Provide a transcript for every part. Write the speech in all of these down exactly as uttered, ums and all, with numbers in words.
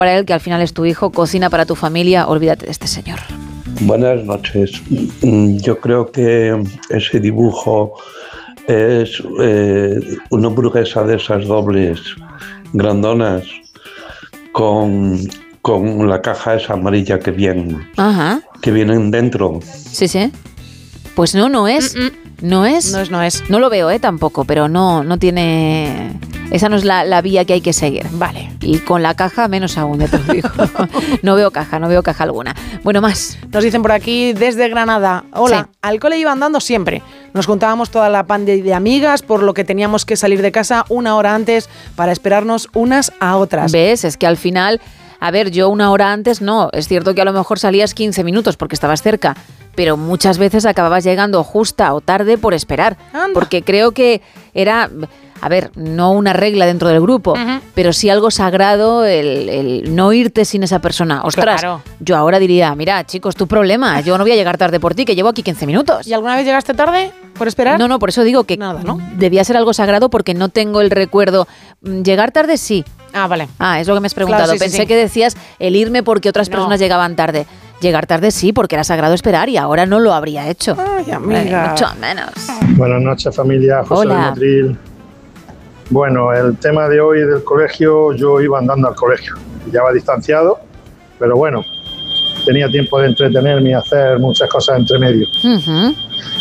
para él, que al final es tu hijo, cocina para tu familia, olvídate de este señor. Buenas noches. Yo creo que ese dibujo es eh, una hamburguesa de esas dobles grandonas con, con la caja esa amarilla que vienen, Ajá. que vienen dentro. Sí, sí. Pues no, no es. Mm-mm. No es. No es, no es. No lo veo, ¿eh? Tampoco, pero no, no tiene... Esa no es la, la vía que hay que seguir. Vale. Y con la caja menos aún, ya te lo digo. No veo caja, no veo caja alguna. Bueno, más. Nos dicen por aquí desde Granada. Hola, Sí. al cole iba andando siempre. Nos juntábamos toda la pandilla de amigas, por lo que teníamos que salir de casa una hora antes para esperarnos unas a otras. ¿Ves? Es que al final... A ver, yo una hora antes no. Es cierto que a lo mejor salías quince minutos porque estabas cerca, pero muchas veces acababas llegando justa o tarde por esperar. Anda. Porque creo que era... A ver, no una regla dentro del grupo, Ujú. pero sí algo sagrado el, el no irte sin esa persona. Ostras, Claro. yo ahora diría, mira, chicos, tu problema, yo no voy a llegar tarde por ti, que llevo aquí quince minutos. ¿Y alguna vez llegaste tarde por esperar? No, no, por eso digo que Nada, ¿no? debía ser algo sagrado porque no tengo el recuerdo. Mm, Llegar tarde sí. Ah, vale. Ah, es lo que me has preguntado. Claro, sí, sí, Pensé sí. que decías el irme porque otras No. personas llegaban tarde. Llegar tarde sí, porque era sagrado esperar y ahora no lo habría hecho. Ay, Hombre, amiga. mucho menos. Buenas noches, familia. José Hola. de Motril. Bueno, el tema de hoy del colegio, yo iba andando al colegio. Ya va distanciado, pero bueno, tenía tiempo de entretenerme y hacer muchas cosas entre medio. Ujú.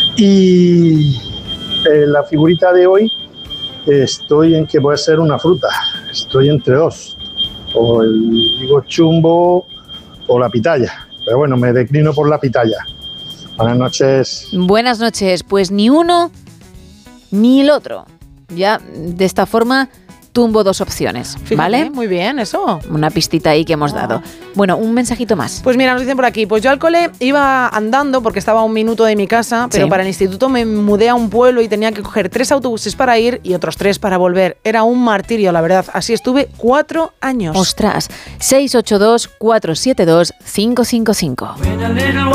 Y eh, la figurita de hoy, estoy en que puede ser una fruta. Estoy entre dos. O el higo chumbo o la pitaya. Pero bueno, me declino por la pitaya. Buenas noches. Buenas noches. Pues ni uno ni el otro. Ya de esta forma tumbo dos opciones, Fíjate, ¿vale? muy bien, eso. Una pistita ahí que hemos Ah. dado. Bueno, un mensajito más. Pues mira, nos dicen por aquí, pues yo al cole iba andando porque estaba a un minuto de mi casa, pero Sí. para el instituto me mudé a un pueblo y tenía que coger tres autobuses para ir y otros tres para volver. Era un martirio, la verdad. Así estuve cuatro años. Ostras, seis ocho dos, cuatro siete dos, cinco cinco cinco.